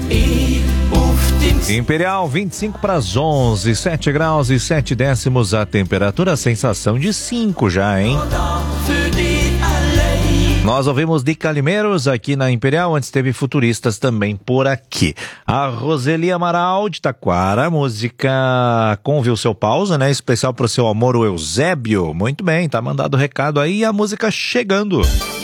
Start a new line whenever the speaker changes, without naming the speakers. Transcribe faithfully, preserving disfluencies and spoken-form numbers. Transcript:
Imperial, vinte e cinco para as onze, sete graus e sete décimos a temperatura, a sensação de cinco já, hein? Nós ouvimos de Calimeiros aqui na Imperial, antes teve Futuristas também por aqui. A Roseli Amaral de Taquara, música Conve o Seu Pausa, né? Especial pro seu amor, o Eusébio. Muito bem, tá mandado o recado aí, a música chegando.